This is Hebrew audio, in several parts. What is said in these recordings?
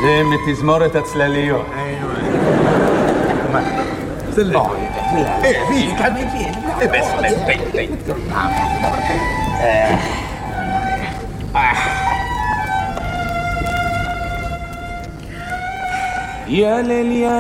זה מתזמורת הצלליות. סלח. יא ליל יא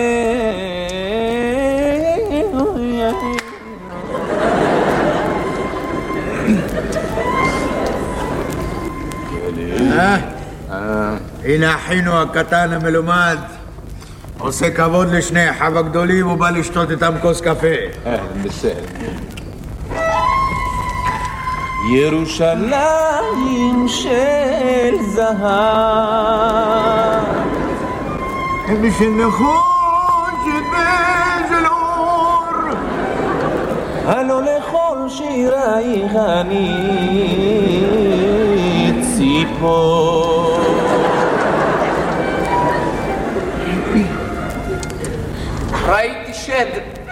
הנה אחינו הקטן המלומד עושה כבוד לשני אחיו הגדולים ובא לשתות איתם כוס קפה. בסדר. ירושלים של זהב משנחון שבזל אור הלא לכל שירייך אני ציפור. ראיתי שד.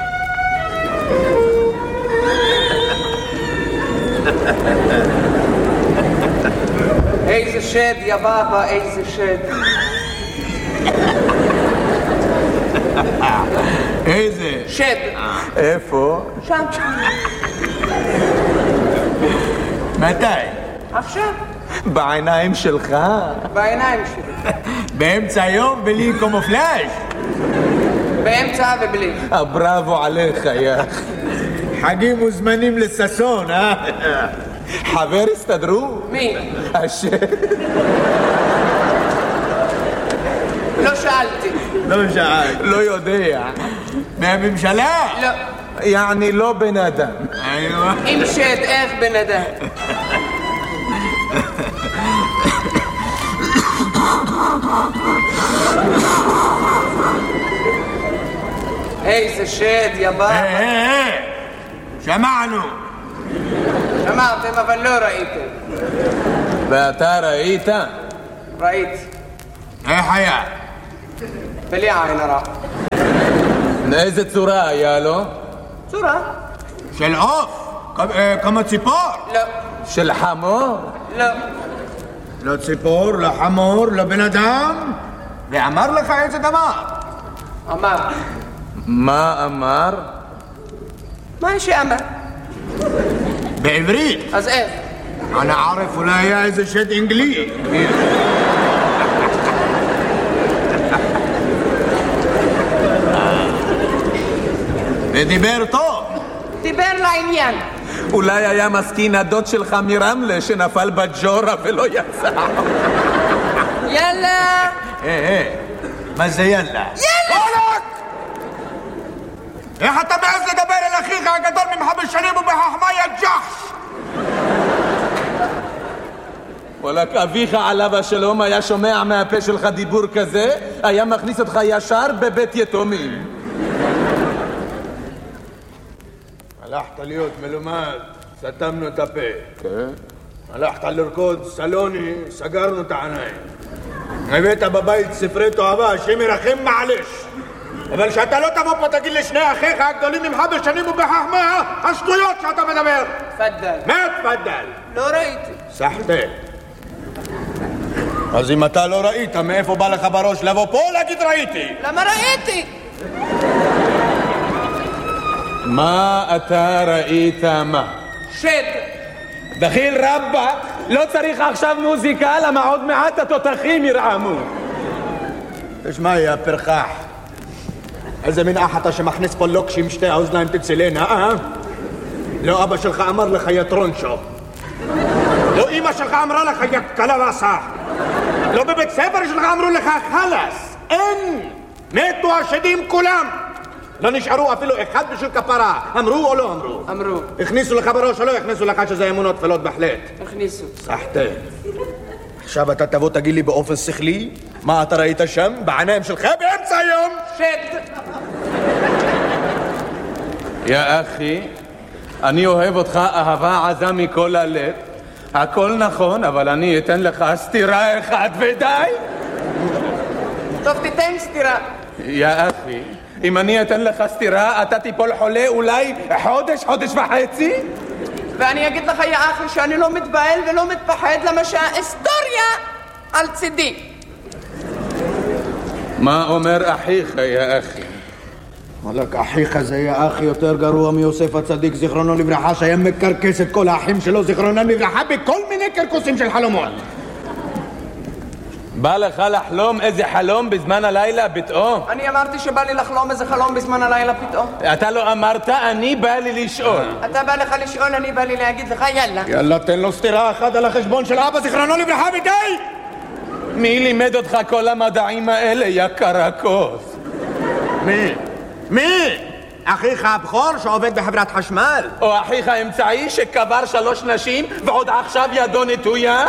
איזה שד, יא בבא, איזה שד. איזה? שד. איפה? שם. מתי? עכשיו. בעיניים שלך? בעיניים שלי. באמצע היום בלי קומופלאז'. באמצע ובלי. בראבו עליך, יא. חגים מוזמנים לססון, חבר הסתדרו? מי? השד. לא שאלתי. לא שאל. לא יודע. מהממשלה? לא. יעני לא בן אדם. אם שד, איך בן אדם? איזה שד, יא בבא. שמענו. שמעתם אבל לא ראיתם. ואתה ראית? ראיתי. איך היה? בלי עין הרע. איזה צורה היה לו? צורה? של עוף? כמו ציפור? לא. של חמור? לא. לא ציפור, לא חמור, לא בן אדם. ואמר לך איזה דבר? אמר. מה אמר? מה שאמר? בעברית. אז איך? אני ערף אולי היה איזה שד אנגלי. ודיבר טוב. דיבר לעניין. אולי היה מסכין הדוד שלך מרמלה שנפל בג'ורה ולא יצא. יאללה. מה זה יאללה? יאללה! איך אתה מעז לדבר אל אחיך הגדול ממך בשנים ובחכמה יא ג'חש? וואלק, אביך עליו השלום היה שומע מהפה שלך דיבור כזה, היה מכניס אותך ישר בבית יתומים. הלכת להיות מלומד, סתמנו את הפה. כן. הלכת לרקוד סלוני, סגרנו את העיניים. הבאת בבית ספרי תועבה, השם ירחם מעלש. אבל שאתה לא תבוא פה תגיד לשני אחיך הגדולים ממך בשנים ובחכמה, השטויות שאתה מדבר. תפדל. מה תפדל? לא ראיתי. סחטה. אז אם אתה לא ראית, מאיפה בא לך בראש לבוא פה להגיד ראיתי? למה ראיתי? מה אתה ראית מה? שד. דחיל רבא, לא צריך עכשיו מוזיקה, למה עוד מעט התותחים ירעמו. תשמע יא פרחח, איזה מין אח אתה שמכניס פה לוקש עם שתי האוזניים תצילנה, לא אבא שלך אמר לך יא טרונשו, לא אמא שלך אמרה לך יא קלבסה, לא בבית ספר שלך אמרו לך חלס, אין, מתו השדים כולם, לא נשארו אפילו אחד בשביל כפרה, אמרו או לא אמרו? אמרו. הכניסו לך בראש או לא הכניסו לך שזה אמונות תפלות בהחלט? הכניסו. סחטה. עכשיו אתה תבוא תגיד לי באופן שכלי מה אתה ראית שם בעיניים שלך באמצע היום? שד. יא אחי, אני אוהב אותך אהבה עזה מכל הלב, הכל נכון, אבל אני אתן לך סתירה אחת ודי. טוב, תיתן סתירה. יא אחי, אם אני אתן לך סתירה, אתה תיפול חולה אולי חודש וחצי? ואני אגיד לך, יא אחי, שאני לא מתבהל ולא מתפחד, למה שההיסטוריה על צידי. מה אומר אחיך, יא אחי? וואלק, אחיך זה יא אחי יותר גרוע מיוסף הצדיק זיכרונו לברכה, שהיה מקרקס את כל האחים שלו זיכרונם לברכה בכל מיני קרקוסים של חלומות. בא לך לחלום איזה חלום בזמן הלילה פתאום? אני אמרתי שבא לי לחלום איזה חלום בזמן הלילה פתאום. אתה לא אמרת, אני בא לי לשאול. אתה בא לך לשאול, אני בא לי להגיד לך יאללה. יאללה, תן לו סתירה אחת על החשבון של אבא זיכרונו לברכה ודי! מי לימד אותך כל המדעים האלה, יא קרקוס? מי? אחיך הבכור שעובד בחברת חשמל? או אחיך האמצעי שקבר 3 נשים ועוד עכשיו ידו נטויה?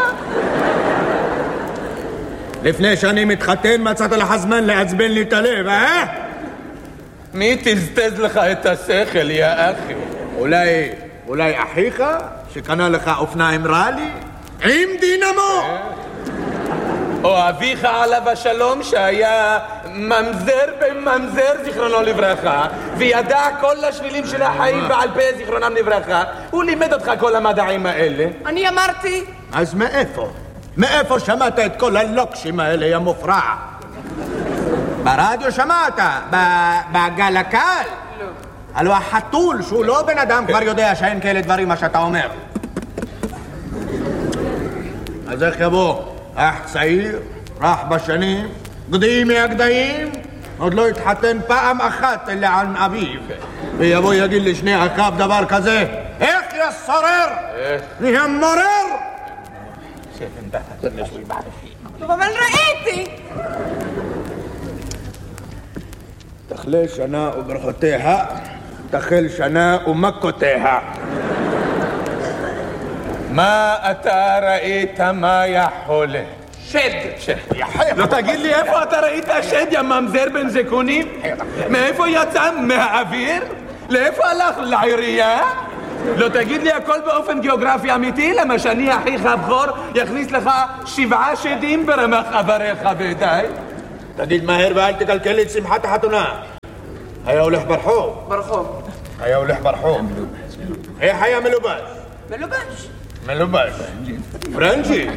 לפני שאני מתחתן מצאת לך זמן לעצבן לי את הלב, אה? מי תזתז לך את השכל, יא אחי? אולי אחיך שקנה לך אופניים רלי? עם דינמו! או אביך עליו השלום שהיה ממזר בממזר זיכרונו לברכה וידע כל השבילים של החיים בעל פה זיכרונם לברכה. הוא לימד אותך כל המדעים האלה. אני אמרתי. אז מאיפה שמעת את כל הלוקשים האלה, יא מופרע? ברדיו שמעת? בגל הקל? לא. הלוא החתול שהוא לא בן אדם כבר יודע שאין כאלה דברים מה שאתה אומר. אז איך יבוא אח צעיר, רך בשנים, גדיים מהגדיים, עוד לא התחתן פעם אחת אלא על אביו, ויבוא יגיד לשני אחיו דבר כזה? איך יסורר? נהיה מורר? טוב, אבל ראיתי. תחלה שנה וברכותיה, תחל שנה ומכותיה. מה אתה ראית, מה יכולה? שד. לא תגיד לי איפה אתה ראית שד, יא ממזר בן זקונים? מאיפה יצא? מהאוויר? לאיפה הלך? לעירייה? לא תגיד לי הכל באופן גיאוגרפי אמיתי? למה שאני אחיך הבכור יכניס לך 7 שדים ברמח אבריך ודי? תגיד מהר ואל תקלקל לי את שמחת החתונה. היה הולך ברחוב. היה הולך ברחוב. איך היה מלובש? פרנצ'י.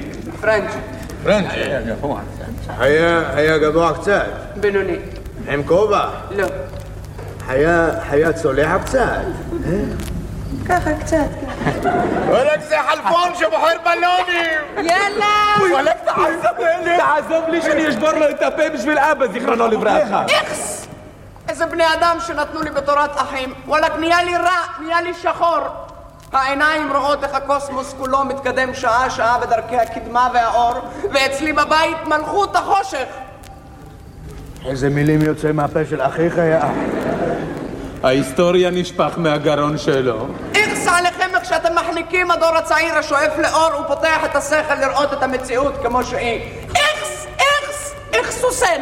היה גבוה קצת. בינוני. עם כובע. לא. היה צולע קצת. ככה קצת. וואלק זה חלפון שבוחר בלונים. יאללה. וואלק תעזוב לי שאני אשבור לו את הפה בשביל אבא זיכרונו לברכה. איכס. איזה בני אדם שנתנו לי בתורת אחים. וואלק נהיה לי רע, נהיה לי שחור. העיניים רואות איך הקוסמוס כולו מתקדם שעה בדרכי הקדמה והאור, ואצלי בבית מלכות החושך. איזה מילים יוצא מהפה של אחיך, יא אח? ההיסטוריה נשפך מהגרון שלו. איכס עליכם איך שאתם מחניקים הדור הצעיר השואף לאור ופותח את השכל לראות את המציאות כמו שהיא. איכס סוסן.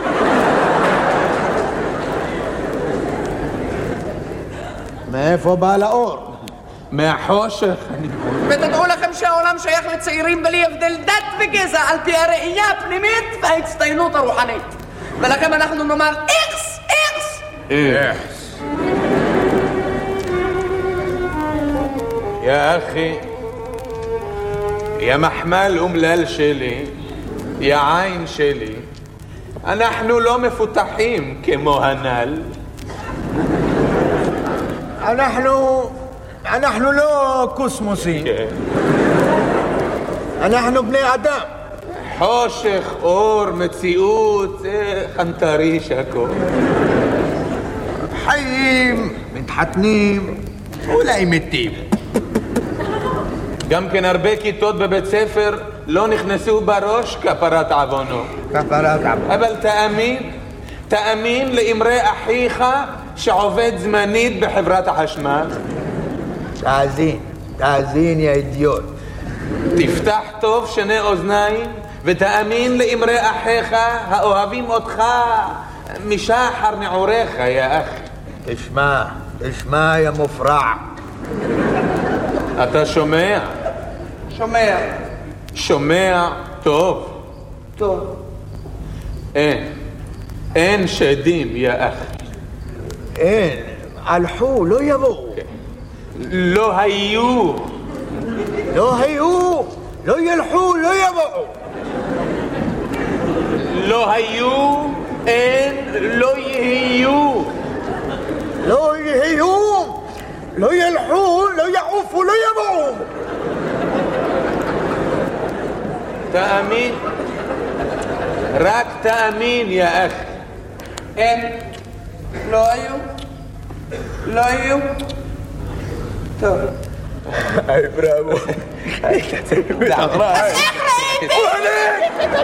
מאיפה בא לאור? מהחושך. ותדעו לכם שהעולם שייך לצעירים בלי הבדל דת וגזע על פי הראייה הפנימית וההצטיינות הרוחנית. ולכם אנחנו נאמר איכס. יא אחי, יא מחמל אומלל שלי, יא עין שלי, אנחנו לא מפותחים כמו הנ"ל. אנחנו לא קוסמוסים. אנחנו בני אדם. חושך, אור, מציאות, זה חנטריש הכל. חיים, מתחתנים, אולי מתים. גם כן הרבה כיתות בבית ספר לא נכנסו בראש כפרת עוונו. אבל תאמין לאמרי אחיך שעובד זמנית בחברת החשמל. תאזין יא אידיוט. תפתח טוב שני אוזניים ותאמין לאמרי אחיך האוהבים אותך משחר נעוריך, יא אחי. תשמע יא מופרע. אתה שומע? שומע טוב. אין שדים, יא אחי. אין, הלכו, לא יבואו. לא היו, לא ילכו, לא יבואו. לא היו, يهون لا يلحون لا يعوفوا لا يبعوا. تأمين راك تأمين يا أخي. אין, לא היו. טוב. היי, בראבו. אז איך ראיתי?